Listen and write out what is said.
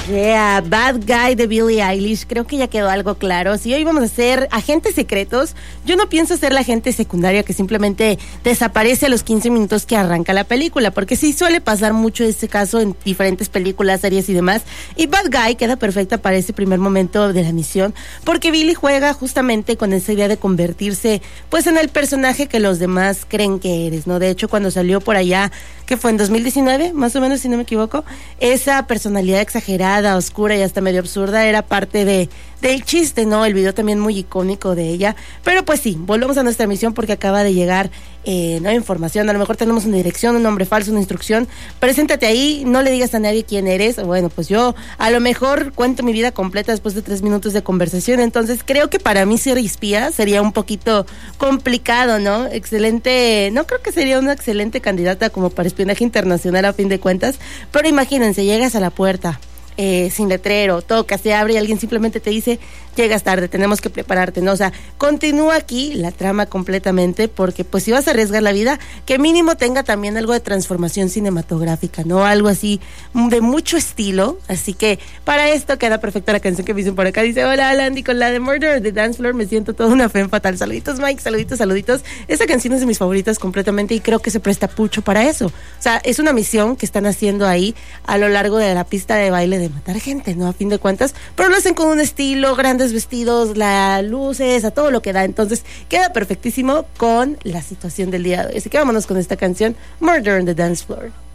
Yeah, Bad Guy de Billie Eilish. Creo que ya quedó algo claro. Si hoy vamos a ser agentes secretos, yo no pienso ser la agente secundaria que simplemente desaparece a los 15 minutos que arranca la película, porque sí suele pasar mucho este caso en diferentes películas, series y demás. Y Bad Guy queda perfecta para ese primer momento de la misión, porque Billie juega justamente con esa idea de convertirse pues en el personaje que los demás creen que eres, ¿no? De hecho, cuando salió por allá, que fue en 2019, más o menos, si no me equivoco, esa personalidad exagerada, oscura y hasta medio absurda era parte del chiste, ¿no? El video también muy icónico de ella. Pero pues sí, volvemos a nuestra misión porque acaba de llegar nueva información. A lo mejor tenemos una dirección, un nombre falso, una instrucción. Preséntate ahí, no le digas a nadie quién eres. Bueno, pues yo a lo mejor cuento mi vida completa después de 3 minutos de conversación. Entonces creo que para mí ser espía sería un poquito complicado, ¿no? Excelente, no creo que sería una excelente candidata como para espionaje internacional a fin de cuentas. Pero imagínense, llegas a la puerta, sin letrero, toca, se abre y alguien simplemente te dice, llegas tarde, tenemos que prepararte, ¿no? O sea, continúa aquí la trama completamente, porque pues si vas a arriesgar la vida, que mínimo tenga también algo de transformación cinematográfica, ¿no? Algo así de mucho estilo. Así que para esto queda perfecta la canción que me dicen por acá. Dice, hola Landy, con la de Murder de Dance Floor me siento toda una femme fatal. Saluditos Mike, saluditos. Esta canción es de mis favoritas completamente y creo que se presta mucho para eso. O sea, es una misión que están haciendo ahí a lo largo de la pista de baile de matar gente, ¿no? A fin de cuentas, pero lo hacen con un estilo, grandes vestidos, las luces, a todo lo que da. Entonces queda perfectísimo con la situación del día de hoy. Así que vámonos con esta canción, Murder on the Dance Floor.